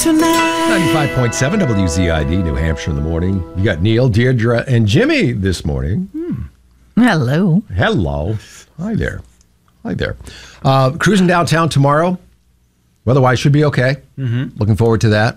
tonight. 95.7 WZID, New Hampshire in the morning. You got Neil, Deirdre, and Jimmy this morning. Hello. Hello. Hi there. Hi there. Cruising downtown tomorrow. Weather-wise should be okay. Looking forward to that.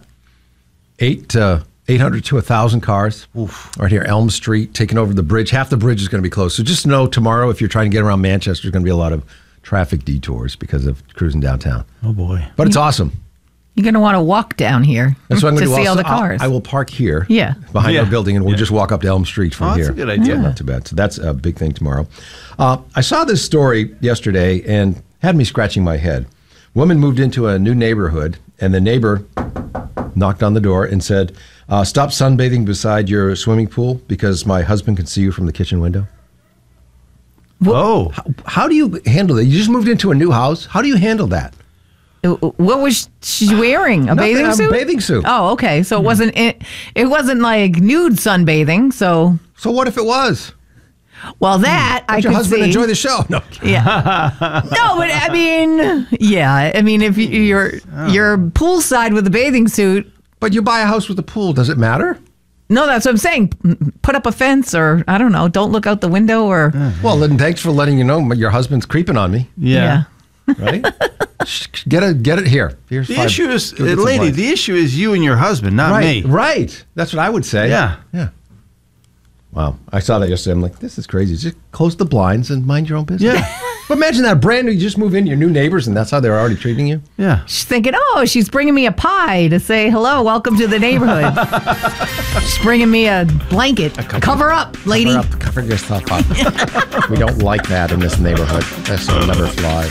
800 to 1,000 cars. Right here, Elm Street, taking over the bridge. Half the bridge is going to be closed. So just know tomorrow, if you're trying to get around Manchester, there's going to be a lot of traffic detours because of cruising downtown. Oh, boy. But it's awesome. You're going to want to walk down here That's what I'm to going to do. see all the cars. I will park here behind our building, and we'll just walk up to Elm Street from here. That's a good idea. Not too bad. So that's a big thing tomorrow. I saw this story yesterday and had me scratching my head. Woman moved into a new neighborhood, and the neighbor knocked on the door and said, stop sunbathing beside your swimming pool because my husband can see you from the kitchen window. Whoa. How do you handle that? You just moved into a new house. How do you handle that? What was she wearing? A bathing suit? A bathing suit. Oh, okay. So it wasn't like nude sunbathing. So what if it was? Well, that I could see. Your husband enjoy the show? No. Yeah. No, but I mean, yeah. I mean, if you're poolside with a bathing suit. But you buy a house with a pool. Does it matter? No, that's what I'm saying. Put up a fence or, I don't know, don't look out the window or. Well, then thanks for letting you know your husband's creeping on me. Yeah. Right? Get it here. Here's the issue is, lady, the issue is you and your husband, not me. Right. That's what I would say. Yeah. Yeah. Wow. I saw that yesterday. I'm like, this is crazy. Just close the blinds and mind your own business. Yeah. But imagine that brand new, you just move in, your new neighbors, and that's how they're already treating you. Yeah. She's thinking, she's bringing me a pie to say, hello, welcome to the neighborhood. She's bringing me a blanket. Cover up, lady. Cover yourself up. We don't like that in this neighborhood. That's will never fly.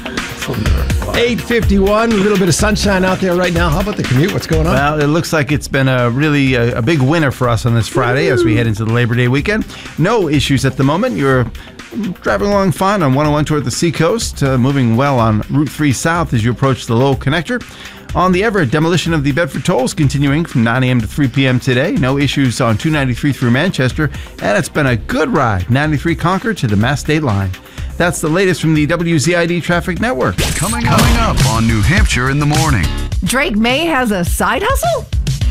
8:51, a little bit of sunshine out there right now. How about the commute? What's going on? Well, it looks like it's been a big winner for us on this Friday as we head into the Labor Day weekend. No issues at the moment. You're driving along fine on 101 toward the seacoast, moving well on Route 3 South as you approach the Lowell Connector. On the Everett, demolition of the Bedford Tolls continuing from 9 a.m. to 3 p.m. today. No issues on 293 through Manchester, and it's been a good ride, 93 Concord to the Mass State line. That's the latest from the WZID Traffic Network. Coming up on New Hampshire in the morning. Drake May has a side hustle?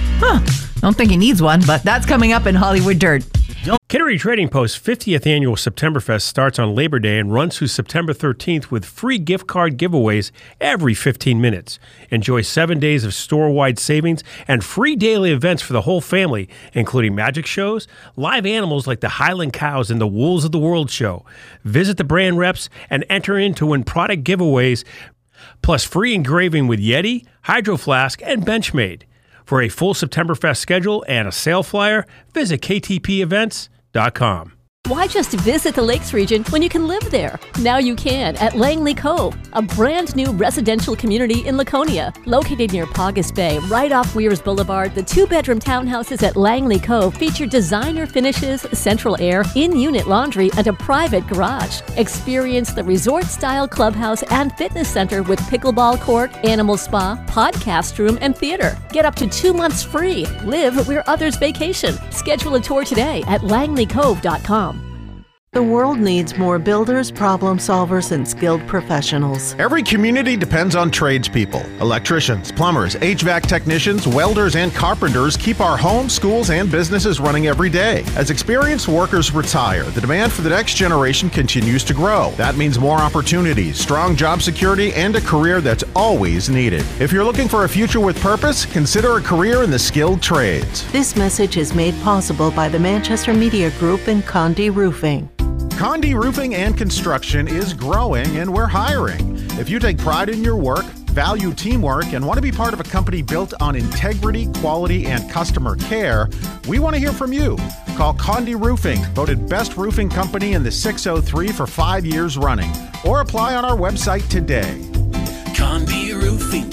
Don't think he needs one, but that's coming up in Hollywood Dirt. Kittery Trading Post's 50th annual Septemberfest starts on Labor Day and runs through September 13th with free gift card giveaways every 15 minutes. Enjoy 7 days of store-wide savings and free daily events for the whole family, including magic shows, live animals like the Highland Cows and the Wolves of the World show. Visit the brand reps and enter in to win product giveaways, plus free engraving with Yeti, Hydro Flask, and Benchmade. For a full Septemberfest schedule and a sale flyer, visit ktpevents.com. Why just visit the Lakes region when you can live there? Now you can at Langley Cove, a brand new residential community in Laconia. Located near Paugus Bay, right off Weirs Boulevard, the 2-bedroom townhouses at Langley Cove feature designer finishes, central air, in-unit laundry, and a private garage. Experience the resort-style clubhouse and fitness center with pickleball court, animal spa, podcast room, and theater. Get up to 2 months free. Live where others vacation. Schedule a tour today at langleycove.com. The world needs more builders, problem solvers, and skilled professionals. Every community depends on tradespeople. Electricians, plumbers, HVAC technicians, welders, and carpenters keep our homes, schools, and businesses running every day. As experienced workers retire, the demand for the next generation continues to grow. That means more opportunities, strong job security, and a career that's always needed. If you're looking for a future with purpose, consider a career in the skilled trades. This message is made possible by the Manchester Media Group and Condi Roofing. Condi Roofing and Construction is growing, and we're hiring. If you take pride in your work, value teamwork, and want to be part of a company built on integrity, quality, and customer care, we want to hear from you. Call Condi Roofing, voted best roofing company in the 603 for 5 years running, or apply on our website today. Condi Roofing,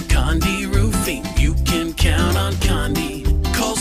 you can count on Condi. Call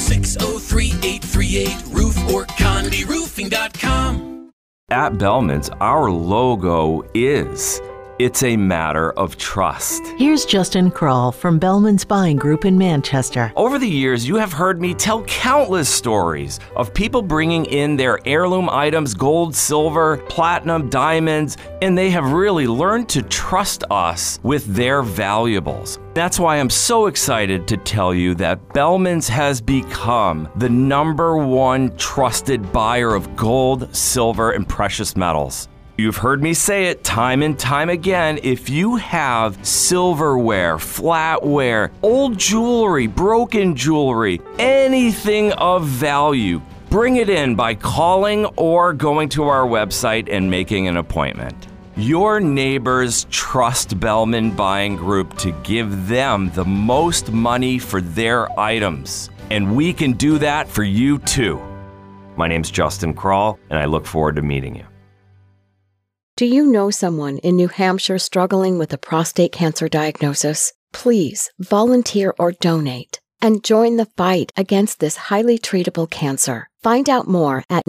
603-838-ROOF or CondiRoofing.com. At Bellman's, our logo is It's a matter of trust. Here's Justin Kroll from Bellman's Buying Group in Manchester. Over the years, you have heard me tell countless stories of people bringing in their heirloom items, gold, silver, platinum, diamonds, and they have really learned to trust us with their valuables. That's why I'm so excited to tell you that Bellman's has become the #1 trusted buyer of gold, silver, and precious metals. You've heard me say it time and time again. If you have silverware, flatware, old jewelry, broken jewelry, anything of value, bring it in by calling or going to our website and making an appointment. Your neighbors trust Bellman Buying Group to give them the most money for their items, and we can do that for you too. My name's Justin Kroll, and I look forward to meeting you. Do you know someone in New Hampshire struggling with a prostate cancer diagnosis? Please volunteer or donate and join the fight against this highly treatable cancer. Find out more at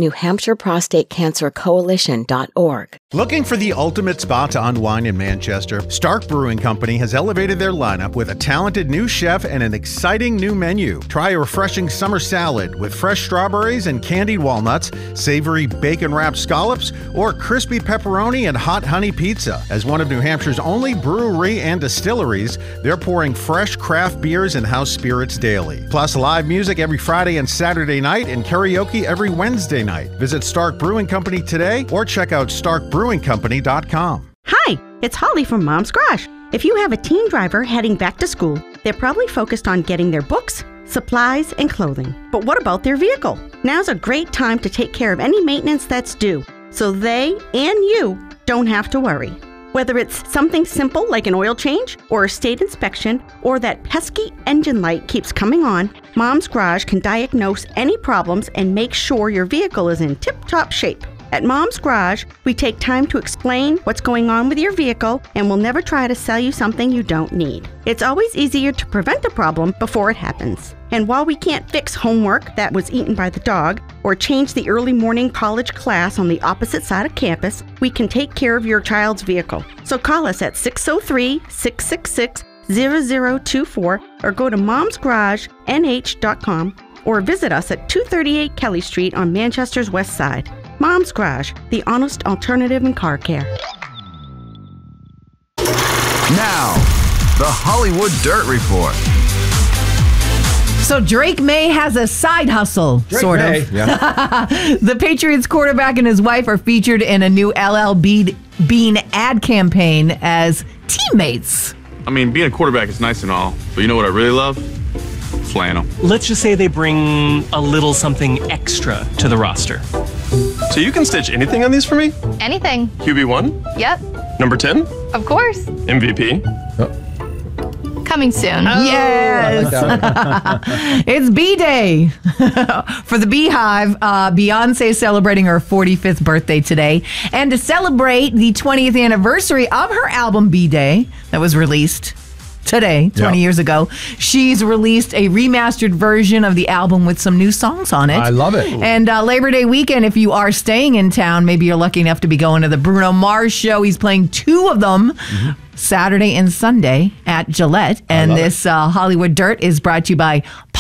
NewHampshireProstateCancerCoalition.org. Looking for the ultimate spot to unwind in Manchester? Stark Brewing Company has elevated their lineup with a talented new chef and an exciting new menu. Try a refreshing summer salad with fresh strawberries and candied walnuts, savory bacon-wrapped scallops, or crispy pepperoni and hot honey pizza. As one of New Hampshire's only brewery and distilleries, they're pouring fresh craft beers and house spirits daily. Plus live music every Friday and Saturday night and karaoke every Wednesday night. Visit Stark Brewing Company today or check out starkbrewingcompany.com. Hi, it's Holly from Mom's Garage. If you have a teen driver heading back to school, they're probably focused on getting their books, supplies, and clothing. But what about their vehicle? Now's a great time to take care of any maintenance that's due, so they and you don't have to worry. Whether it's something simple like an oil change or a state inspection or that pesky engine light keeps coming on, Mom's Garage can diagnose any problems and make sure your vehicle is in tip-top shape. At Mom's Garage, we take time to explain what's going on with your vehicle and will never try to sell you something you don't need. It's always easier to prevent a problem before it happens. And while we can't fix homework that was eaten by the dog or change the early morning college class on the opposite side of campus, we can take care of your child's vehicle. So call us at 603-666-0024 or go to momsgaragenh.com or visit us at 238 Kelly Street on Manchester's West Side. Mom's Garage, the honest alternative in car care. Now, the Hollywood Dirt Report. So Drake May has a side hustle, sort of. Yeah. The Patriots quarterback and his wife are featured in a new LL Bean ad campaign as teammates. I mean, being a quarterback is nice and all, but you know what I really love? Flannel. Let's just say they bring a little something extra to the roster. So you can stitch anything on these for me? Anything. QB1? Yep. Number 10? Of course. MVP? Coming soon. Yes. It's B-Day for the Beehive. Beyonce is celebrating her 45th birthday today. And to celebrate the 20th anniversary of her album B-Day that was released today, 20 years ago, she's released a remastered version of the album with some new songs on it. I love it. And Labor Day weekend, if you are staying in town, maybe you're lucky enough to be going to the Bruno Mars show. He's playing 2 of them. Saturday and Sunday at Gillette. And this Hollywood Dirt is brought to you by